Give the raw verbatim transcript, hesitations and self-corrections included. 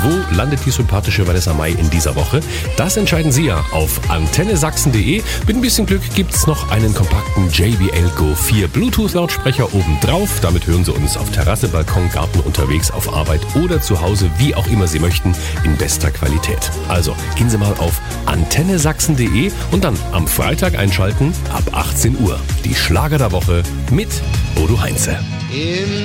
Wo landet die sympathische Vanessa Mai in dieser Woche? Das entscheiden Sie ja auf antenne sachsen punkt de. Mit ein bisschen Glück gibt's noch einen kompakten J B L Go vier Bluetooth-Lautsprecher oben drauf. Damit hören Sie uns auf Terrasse, Balkon, Garten, unterwegs, auf Arbeit oder zu Hause, wie auch immer Sie möchten, in bester Qualität. Also gehen Sie mal auf antenne sachsen punkt de und dann am Freitag einschalten ab achtzehn Uhr. Die Schlager der Woche mit Bodo Heinze.